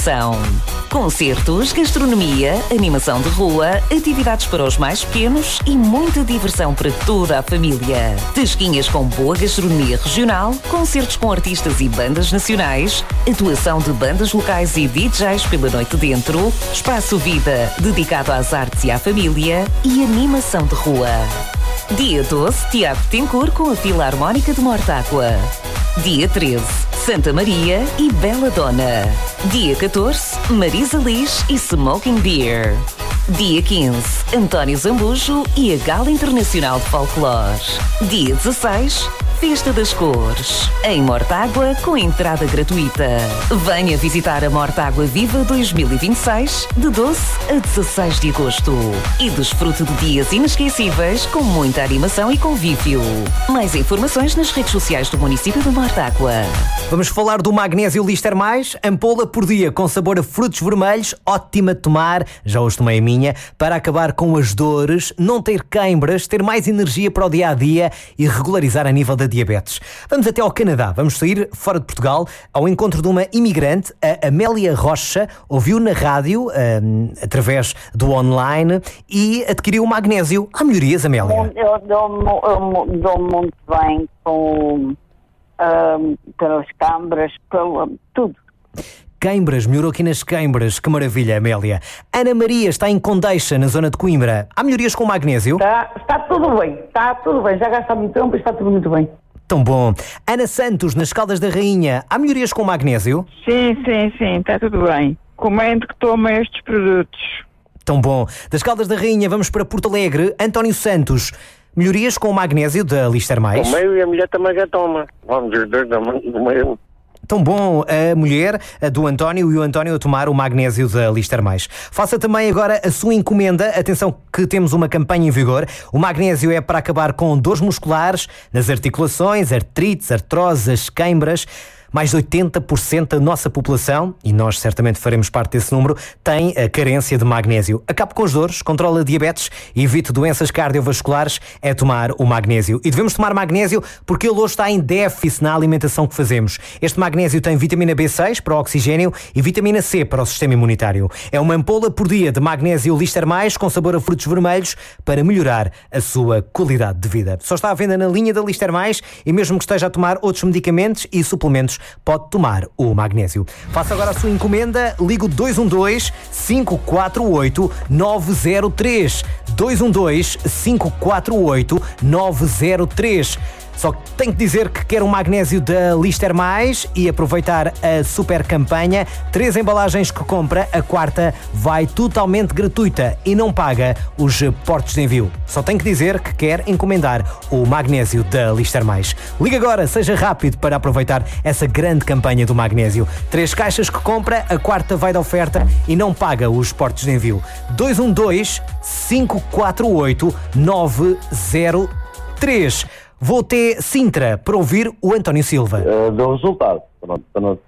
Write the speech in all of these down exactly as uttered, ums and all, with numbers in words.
diversão. Concertos, gastronomia, animação de rua, atividades para os mais pequenos e muita diversão para toda a família. Tasquinhas com boa gastronomia regional, concertos com artistas e bandas nacionais, atuação de bandas locais e D Js pela noite dentro, espaço vida dedicado às artes e à família e animação de rua. Dia doze, Tiago Tencourt com a Filarmónica de Mortágua. Dia treze, Santa Maria e Bela Dona. Dia catorze, Marisa Liz e Smoking Beer. Dia quinze, António Zambujo e a Gala Internacional de Folclore. Dia dezesseis, Festa das Cores, em Mortágua, com entrada gratuita. Venha visitar a Mortágua Viva dois mil e vinte e seis, de doze a dezesseis de agosto. E desfrute de dias inesquecíveis, com muita animação e convívio. Mais informações nas redes sociais do município de Mortágua. Vamos falar do Magnésio Lister Mais, ampola por dia com sabor a frutos vermelhos, ótima de tomar, já hoje tomei a minha, para acabar com as dores, não ter queimbras, ter mais energia para o dia-a-dia e regularizar a nível da diabetes. Vamos até ao Canadá, vamos sair fora de Portugal ao encontro de uma imigrante, a Amélia Rocha, ouviu na rádio, um, através do online e adquiriu o magnésio. Há melhorias, Amélia? Eu dou-me dou muito bem com um, pelas câmaras, pelo, tudo. Queimbras, melhorou aqui nas queimbras, que maravilha, Amélia. Ana Maria está em Condeixa, na zona de Coimbra. Há melhorias com magnésio? Está, está tudo bem, está tudo bem. Já gasta muito tempo e está tudo muito bem. Tão bom. Ana Santos, nas Caldas da Rainha. Há melhorias com magnésio? Sim, sim, sim, está tudo bem. Comendo que toma estes produtos. Tão bom. Das Caldas da Rainha vamos para Porto Alegre. António Santos. Melhorias com o magnésio da Lister Mais? O meio e a mulher também já toma. Vamos os dois do meio. Tão bom, a mulher a do António e o António a tomar o magnésio da Lister Mais. Faça também agora a sua encomenda. Atenção que temos uma campanha em vigor. O magnésio é para acabar com dores musculares, nas articulações, artrites, artroses, queimbras. Mais de oitenta por cento da nossa população, e nós certamente faremos parte desse número, tem a carência de magnésio. Acabe com as dores, controla a diabetes e evite doenças cardiovasculares, é tomar o magnésio. E devemos tomar magnésio porque ele hoje está em déficit na alimentação que fazemos. Este magnésio tem vitamina B seis para o oxigênio e vitamina C para o sistema imunitário. É uma ampola por dia de magnésio Lister Mais com sabor a frutos vermelhos para melhorar a sua qualidade de vida. Só está à venda na linha da Lister Mais e mesmo que esteja a tomar outros medicamentos e suplementos, pode tomar o magnésio. Faça agora a sua encomenda, ligo dois um dois, cinco quatro oito, nove zero três. dois um dois, cinco quatro oito, nove zero três. Só que tem que dizer que quer um magnésio da Lister Mais e aproveitar a super campanha. Três embalagens que compra, a quarta vai totalmente gratuita e não paga os portos de envio. Só tem que dizer que quer encomendar o magnésio da Lister Mais. Liga agora, seja rápido para aproveitar essa grande campanha do magnésio. Três caixas que compra, a quarta vai de oferta e não paga os portos de envio. dois um dois, cinco quatro oito, nove zero três. Vou até Sintra para ouvir o António Silva. Uh, deu resultado. Pronto, pronto.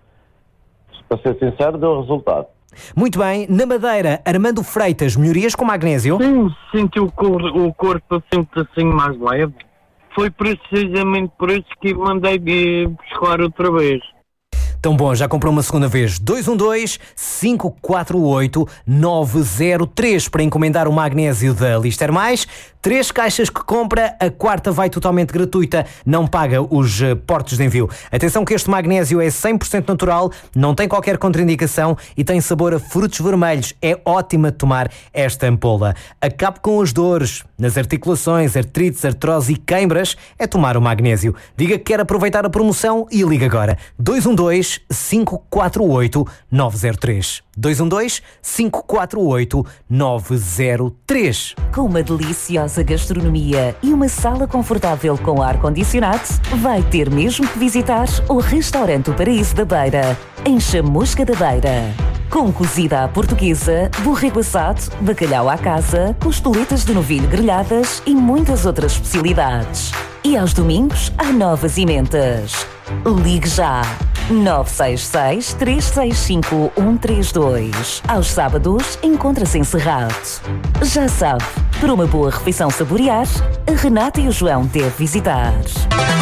Para ser sincero, deu resultado. Muito bem. Na Madeira, Armando Freitas, melhorias com magnésio? Sim, senti o, cor, o corpo sempre assim mais leve. Foi precisamente por isso que mandei buscar outra vez. Tão bom, já comprou uma segunda vez. dois um dois, cinco quatro oito, nove zero três para encomendar o magnésio da Lister Mais. Três caixas que compra, a quarta vai totalmente gratuita, não paga os portos de envio. Atenção que este magnésio é cem por cento natural, não tem qualquer contraindicação e tem sabor a frutos vermelhos. É ótima de tomar esta ampola. Acabe com as dores nas articulações, artrites, artrose e queimbras, é tomar o magnésio. Diga que quer aproveitar a promoção e liga agora. dois um dois, cinco quatro oito, nove zero três. dois um dois, cinco quatro oito, nove zero três. Com uma deliciosa gastronomia e uma sala confortável com ar-condicionado, vai ter mesmo que visitar o Restaurante O Paraíso da Beira, em Chamusca da Beira. Com cozida à portuguesa, borrego assado, bacalhau à casa, costeletas de novilho grelhadas e muitas outras especialidades. E aos domingos, há novas emendas. Ligue já! nove seis seis, três seis cinco, um três dois. Aos sábados, encontra-se encerrado. Já sabe, para uma boa refeição saborear, a Renata e o João devem visitar.